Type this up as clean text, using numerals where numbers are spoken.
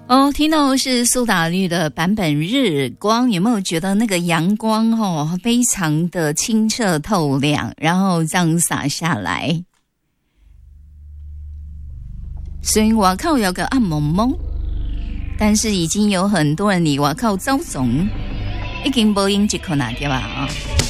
哦，听到是苏打绿的版本《日光》，有没有觉得那个阳光非常的清澈透亮，然后这样洒下来？虽然外口有个暗蒙蒙，但是已经有很多人离外口走总，已经无用这可能对吧？